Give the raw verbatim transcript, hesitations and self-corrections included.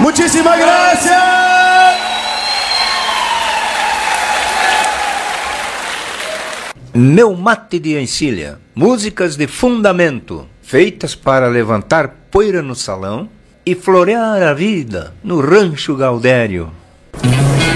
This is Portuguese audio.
Muchísimas gracias. Meu Mate de Encilha, músicas de fundamento, feitas para levantar poeira no salão e florear a vida no Rancho Gaudério.